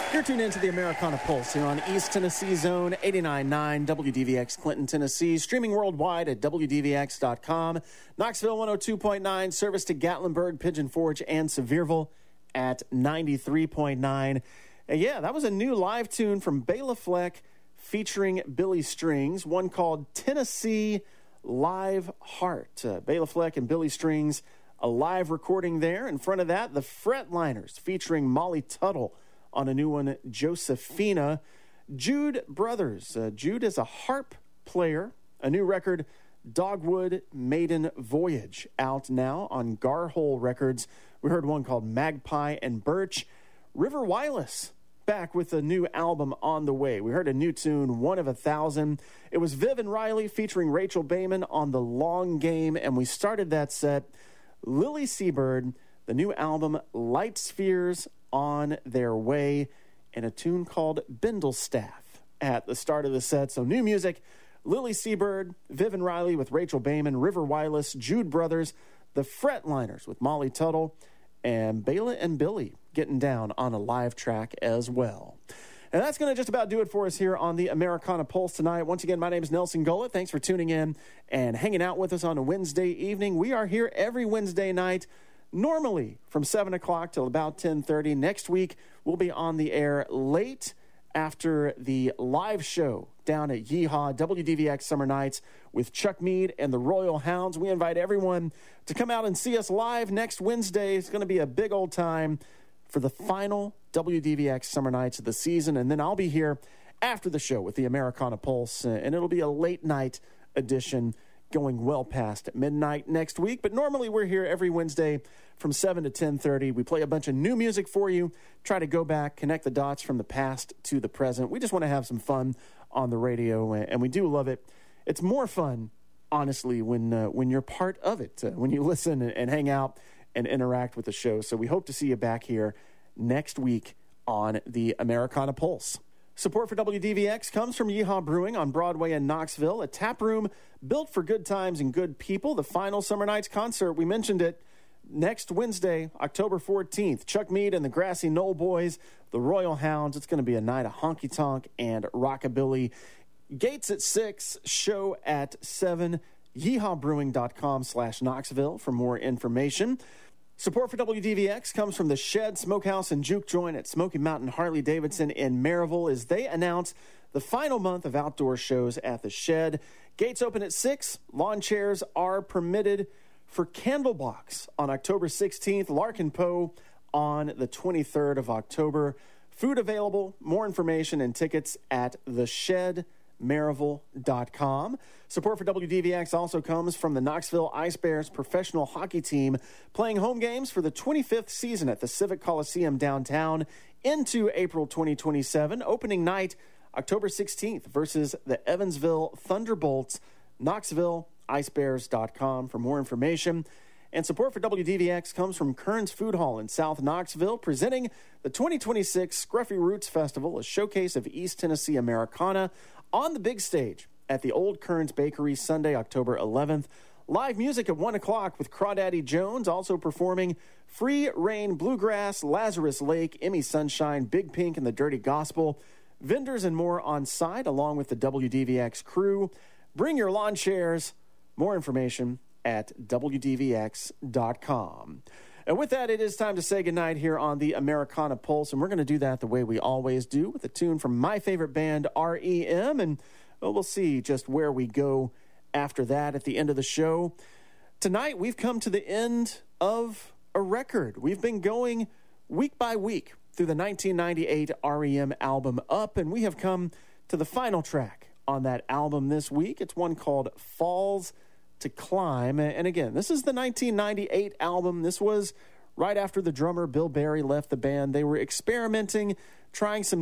You're tuned into the Americana Pulse here on East Tennessee Zone 89.9 WDVX Clinton, Tennessee. Streaming worldwide at WDVX.com. Knoxville 102.9. Service to Gatlinburg, Pigeon Forge, and Sevierville at 93.9. Yeah, that was a new live tune from Bela Fleck featuring Billy Strings, one called Tennessee Live Heart. Bela Fleck and Billy Strings, a live recording there. In front of that, the Fretliners featuring Molly Tuttle on a new one, Josephina. Jude Brothers. Jude is a harp player. A new record, Dogwood Maiden Voyage, out now on Garhole Records. We heard one called Magpie and Birch. River Wireless, back with a new album on the way. We heard a new tune, One of a Thousand. It was Viv and Riley featuring Rachel Bayman on The Long Game, and we started that set, Lily Seabird, the new album, Light Spheres on Their Way, and a tune called Bindlestaff at the start of the set. So new music, Lily Seabird, Viv and Riley with Rachel Bayman, River Wireless, Jude Brothers, the Fretliners with Molly Tuttle, and Bela and Billy getting down on a live track as well. And that's going to just about do it for us here on the Americana Pulse tonight. Once again, my name is Nelson Gullett. Thanks for tuning in and hanging out with us on a Wednesday evening. We are here every Wednesday night, normally from 7 o'clock till about 10:30. Next week, we'll be on the air late after the live show down at Yeehaw WDVX Summer Nights with Chuck Mead and the Royal Hounds. We invite everyone to come out and see us live next Wednesday. It's going to be a big old time for the final WDVX Summer Nights of the season. And then I'll be here after the show with the Americana Pulse, and it'll be a late night edition going well past midnight next week. But normally we're here every Wednesday from 7 to 10:30. We play a bunch of new music for you, try to go back, connect the dots from the past to the present. We just want to have some fun on the radio, and we do love it. It's more fun, honestly, when you're part of it, when you listen and hang out and interact with the show. So we hope to see you back here next week on the Americana Pulse. Support for WDVX comes from Yeehaw Brewing on Broadway in Knoxville, a tap room built for good times and good people. The final Summer Nights concert, we mentioned it, next Wednesday, October 14th. Chuck Mead and the Grassy Knoll Boys, the Royal Hounds. It's going to be a night of honky-tonk and rockabilly. Gates at 6, show at 7. YeehawBrewing.com/Knoxville for more information. Support for WDVX comes from the Shed Smokehouse and Juke Joint at Smoky Mountain Harley-Davidson in Maryville as they announce the final month of outdoor shows at the Shed. Gates open at 6. Lawn chairs are permitted for Candlebox on October 16th. Larkin Poe on the 23rd of October. Food available. More information and tickets at theshedmaryville.com. Support for WDVX also comes from the Knoxville Ice Bears professional hockey team playing home games for the 25th season at the Civic Coliseum downtown into April 2027. Opening night, October 16th versus the Evansville Thunderbolts. KnoxvilleIcebears.com for more information. And support for WDVX comes from Kern's Food Hall in South Knoxville, presenting the 2026 Scruffy Roots Festival, a showcase of East Tennessee Americana on the big stage at the Old Kern's Bakery Sunday, October 11th. Live music at 1 o'clock with Crawdaddy Jones, also performing Free Rain Bluegrass, Lazarus Lake, Emmy Sunshine, Big Pink, and the Dirty Gospel. Vendors and more on site, along with the WDVX crew. Bring your lawn chairs. More information at WDVX.com. And with that, it is time to say goodnight here on the Americana Pulse, and we're going to do that the way we always do, with a tune from my favorite band, REM, and we'll see just where we go after that at the end of the show. Tonight, we've come to the end of a record. We've been going week by week through the 1998 REM album Up, and we have come to the final track on that album this week. It's one called Falls to Climb. And again, this is the 1998 album. This was right after the drummer Bill Berry left the band. They were experimenting, trying some